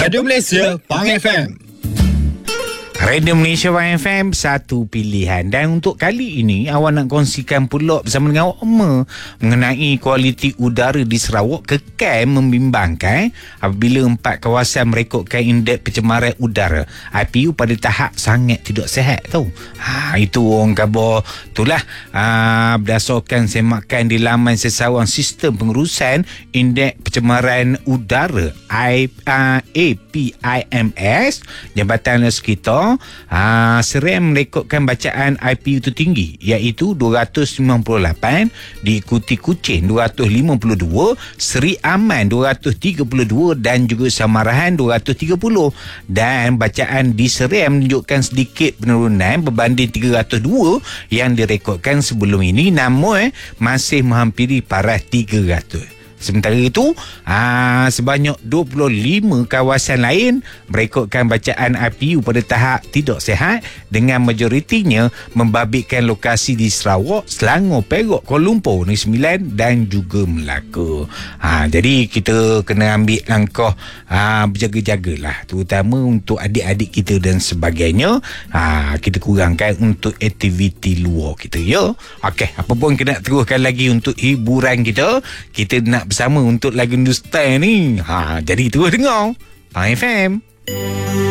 Radio Malaysia Pang FM. Radio Malaysia Pang FM, satu pilihan. Dan untuk kali ini awak nak kongsikan pula bersama dengan awak mengenai kualiti udara di Sarawak kekal membimbangkan apabila 4 kawasan merekodkan indeks pencemaran udara IPU pada tahap sangat tidak sihat tau. Itu orang khabar itulah berdasarkan semakan di laman sesawan sistem pengurusan indeks pencemaran udara APIMS Jabatan Sekitar Serem merekodkan bacaan IPU tertinggi iaitu 298, diikuti Kuching 252, Seri Aman 232 dan juga Samarahan 230. Dan bacaan di Serem menunjukkan sedikit penurunan berbanding 302 yang direkodkan sebelum ini, namun masih menghampiri paras 300. Sementara itu, sebanyak 25 kawasan lain merekodkan bacaan IPU pada tahap tidak sihat dengan majoritinya membabitkan lokasi di Sarawak, Selangor, Perak, Kuala Lumpur, Negeri Sembilan dan juga Melaka. Jadi kita kena ambil langkah berjaga-jagalah, terutama untuk adik-adik kita dan sebagainya. Kita kurangkan untuk aktiviti luar kita, ya. Okey, apa pun kita nak teruskan lagi untuk hiburan kita nak bersama untuk lagu Hindustan ni. Jadi terus dengar Pang FM.